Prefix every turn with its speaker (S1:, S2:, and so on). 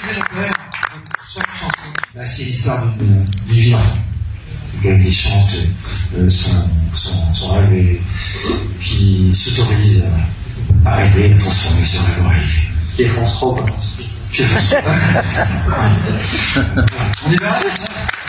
S1: Chaque chanson, bah, c'est l'histoire d'une vie d'enfant. Qui chante son rêve et qui s'autorise à rêver, à transformer ce rêve en réalité.
S2: Qui est France 3, quoi.
S1: On est bien là,